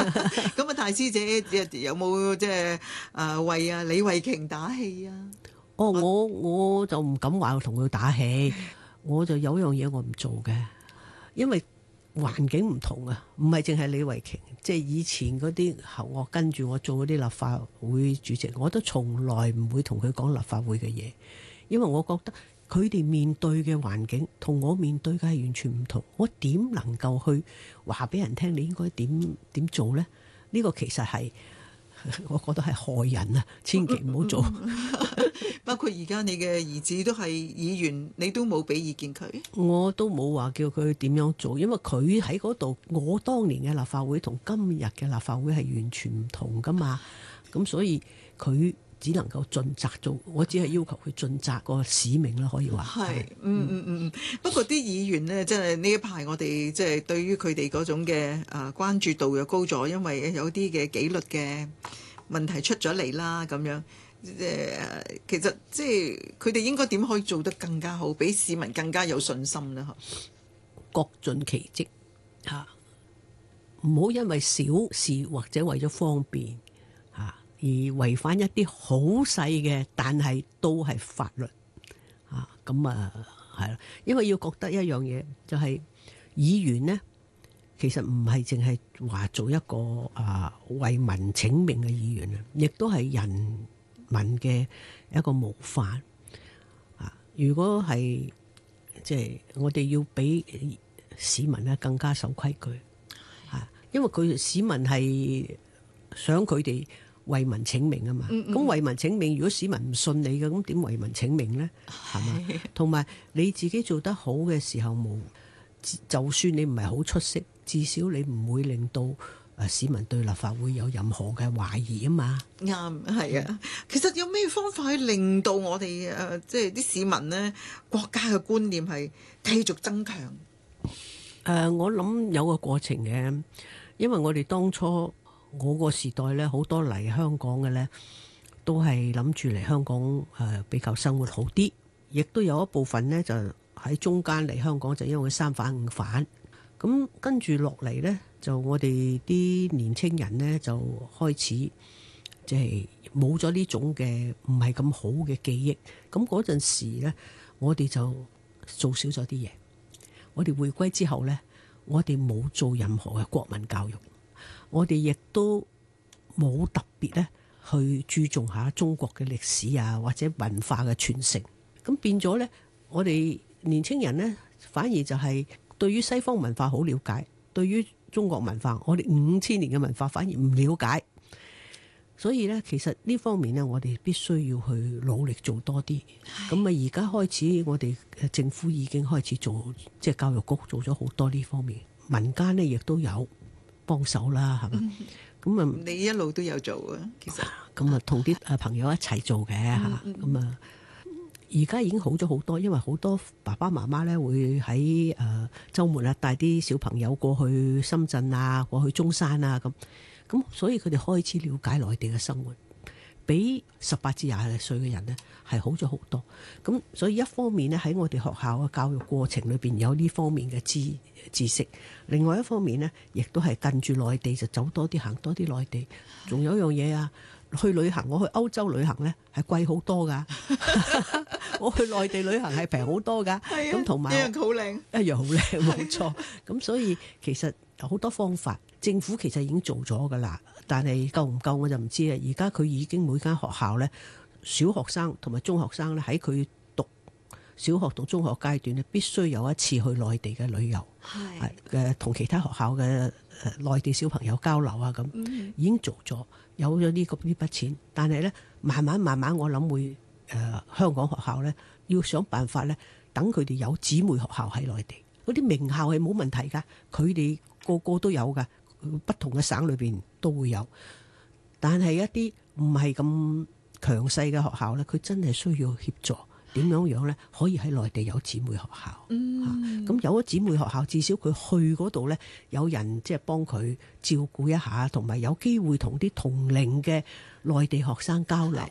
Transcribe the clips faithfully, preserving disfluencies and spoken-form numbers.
咁啊，大師姐有冇即係誒為啊李慧瓊打氣啊？ 哦，我我就唔敢話同佢打氣，我就有樣嘢我唔做嘅，因為環境唔同啊，唔係淨係李慧瓊，即係以前嗰啲後我跟住我做嗰啲立法會主席，我都從來唔會同佢講立法會嘅嘢，因為我覺得佢哋面對嘅環境同我面對嘅係完全唔同，我點能夠去話俾人聽你應該點點做呢？呢個其實係我覺得係害人啊，千祈唔好做。 包括而家你嘅兒子都係議員，你都冇俾意見佢？ 我都冇話叫佢點樣做，因為佢喺嗰度，我當年嘅立法會同今日嘅立法會係完全唔同噶嘛，咁所以佢只能夠盡責做，我只係要求佢盡責個使命啦，可以話係，嗯嗯嗯。不過啲議員呢，即係呢一排我哋即係對於佢哋嗰種嘅誒關注度又高咗，因為有啲嘅紀律嘅問題出咗嚟啦，咁樣。誒，其實即係佢哋應該點可以做得更加好，俾市民更加有信心呢？ 各盡其職嚇，唔好因為小事或者為咗方便嚇而違反一啲好細嘅，但係都係法律嚇。咁啊係啦，因為要覺得一樣嘢就係議員呢，其實唔係淨係話做一個啊為民請命嘅議員啊，亦都係人民嘅一個模範啊！如果係即係我哋要俾市民咧更加守規矩啊，因為佢市民係想佢哋為民請命啊嘛。咁、嗯嗯、為民請命，如果市民唔信你嘅，咁點為民請命咧？係嘛？同埋你自己做得好嘅時候，冇就算你唔係好出色，至少你唔會令到誒市民對立法會有任何嘅懷疑啊嘛。 啱，係啊。其實有咩方法去令到我哋誒即係啲市民呢，國家嘅觀念係繼續增強？誒、 呃，我諗有個過程嘅，因為我哋當初我個時代咧，好多嚟香港嘅咧，都係諗住嚟香港誒比較生活好啲，亦都有一部分呢，就喺中間嚟香港，就因為佢三反五反。咁跟住落嚟呢，就我哋啲年青人呢，就開始即係冇咗呢種嘅唔係咁好嘅記憶。咁嗰陣時呢，我哋就做少咗啲嘢。我哋回歸之後呢，我哋冇做任何嘅國民教育，我哋亦都冇特別呢去注重下中國嘅歷史啊，或者文化嘅傳承。咁變咗呢，我哋年青人呢，反而就係對於西方文化好了解，對於中國文化，我哋五千年嘅文化反而唔了解。所以咧，其實呢方面呢，我哋必須要去努力做多啲。咁啊，而家開始，我哋政府已經開始做，即係教育局做咗好多呢方面，民間呢亦都有幫手啦，係嘛？咁啊， 你一路都有做啊，其實咁啊，同啲誒朋友一齊做嘅嚇，咁啊。而家已經好咗好多，因為好多爸爸媽媽咧會喺誒週末啊帶啲小朋友過去深圳啊，過去中山啊咁，咁所以佢哋開始了解內地嘅生活，比十八至廿歲嘅人呢係好咗好多。咁所以一方面呢，喺我哋學校嘅教育過程裏邊有呢方面嘅知知識，另外一方面呢，亦都係近住內地就走多啲，行多啲內地。仲有一樣嘢啊，去旅行，我去歐洲旅行呢係貴好多噶。我去內地旅行係平好多噶，咁同埋一樣好靚， 一樣好靚，冇錯。咁所以其實好多方法，政府其實已經做咗噶啦，但係夠唔夠我就唔知啦。而家佢已經每間學校咧，小學生同埋中學生咧喺佢讀小學同中學階段咧，必須有一次去內地嘅旅遊，係嘅同其他學校嘅誒內地小朋友交流啊，咁、嗯、已經做咗，有咗呢個呢筆錢，但係咧慢慢慢慢我諗會。誒、呃、香港學校咧，要想辦法咧，等佢哋有姊妹學校喺內地，嗰啲名校係冇問題㗎，佢哋個個都有㗎，不同嘅省裏邊都會有。但係一啲唔係咁強勢嘅學校咧，佢真係需要協助，點樣樣咧可以喺內地有姊妹學校。嗯，咁、啊、有咗姊妹學校，至少佢去嗰度咧，有人即係幫佢照顧一下，同埋有機會同啲同齡嘅內地學生交流。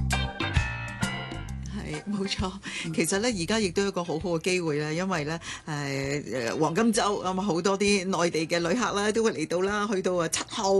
冇錯，其實咧而家亦都有一個好好嘅機會啦，因為咧誒誒黃金週咁啊好多啲內地嘅旅客啦都會嚟到啦，去到啊七號